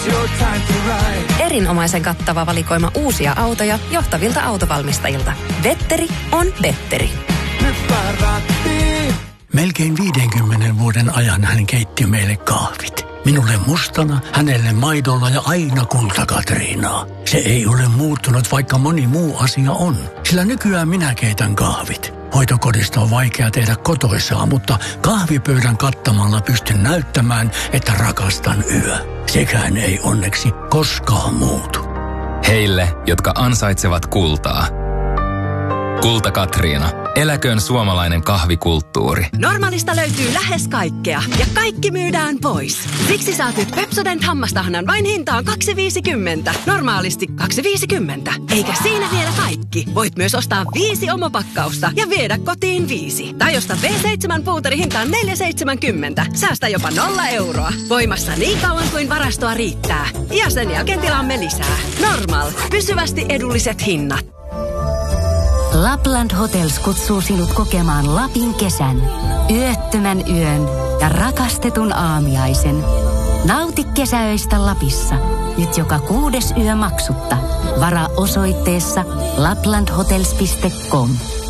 Erinomaisen kattava valikoima uusia autoja johtavilta autovalmistajilta. Vetteri on Vetteri. Melkein 50 vuoden ajan hän keitti meille kahvit. Minulle mustana, hänelle maidolla ja aina kulta-Katriinaa. Se ei ole muuttunut, vaikka moni muu asia on. Sillä nykyään minä keitän kahvit. Hoitokodista on vaikea tehdä kotoisaa, mutta kahvipöydän kattamalla pystyn näyttämään, että rakastan yö. Sekään ei onneksi koskaan muutu. Heille, jotka ansaitsevat kultaa. Kulta-Katriina. Eläköön suomalainen kahvikulttuuri. Normaalista löytyy lähes kaikkea ja kaikki myydään pois. Siksi saat nyt Pepsodent hammastahnan vain hintaan 2,50. Normaalisti 2,50. Eikä siinä vielä kaikki. Voit myös ostaa 5 omopakkausta ja viedä kotiin 5. Tai osta V7 puuteri hintaan 4,70. Säästä jopa 0 euroa. Voimassa niin kauan kuin varastoa riittää. Ja sen jälkeen tilaamme lisää. Normal. Pysyvästi edulliset hinnat. Lapland Hotels kutsuu sinut kokemaan Lapin kesän, yöttömän yön ja rakastetun aamiaisen. Nauti kesäöistä Lapissa, nyt joka 6. yö maksutta. Varaa osoitteessa laplandhotels.com.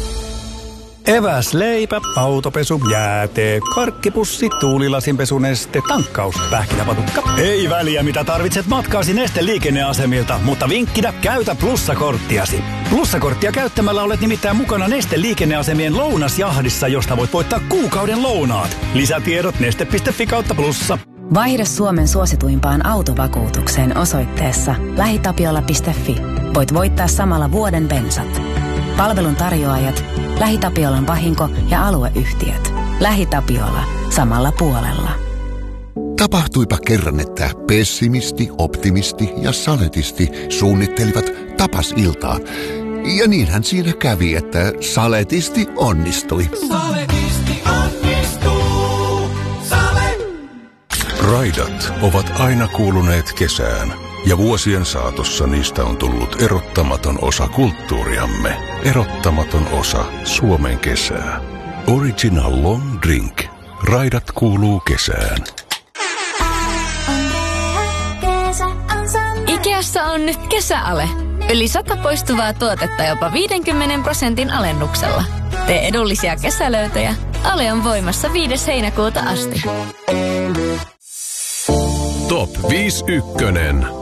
Eväs, leipä, autopesu, jäätee, karkkipussi, tuulilasinpesuneste, tankkaus, pähkinäpatukka. Ei väliä mitä tarvitset matkaasi Neste liikenneasemilta, mutta vinkkinä käytä plussakorttiasi. Plussakorttia käyttämällä olet nimittäin mukana Neste liikenneasemien lounasjahdissa, josta voit voittaa kuukauden lounaat. Lisätiedot neste.fi/plussa. Vaihda Suomen suosituimpaan autovakuutukseen osoitteessa lähitapiola.fi. Voit voittaa samalla vuoden bensat. Palvelun tarjoajat, LähiTapiolan vahinko- ja alueyhtiöt. LähiTapiola. Samalla puolella. Tapahtuipa kerran, että pessimisti, optimisti ja saletisti suunnittelivat tapasiltaa. Ja niinhän siinä kävi, että saletisti onnistui. Saletisti onnistuu. Sale. Raidat ovat aina kuuluneet kesään. Ja vuosien saatossa niistä on tullut erottamaton osa kulttuuriamme. Erottamaton osa Suomen kesää. Original Long Drink. Raidat kuuluu kesään. Ikeassa on nyt kesäale. Yli 100 poistuvaa tuotetta jopa 50% alennuksella. Tee edullisia kesälöytöjä. Ale on voimassa 5. heinäkuuta asti. Top 5 ykkönen.